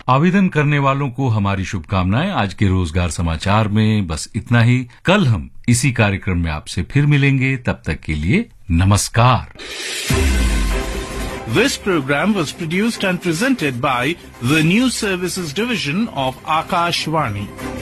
आवेदन करने वालों को हमारी शुभकामनाएं। आज के रोजगार समाचार में बस इतना ही। कल हम इसी कार्यक्रम में आपसे फिर मिलेंगे। तब तक के लिए नमस्कार। This program was produced and presented by the News Services Division of Akashvani.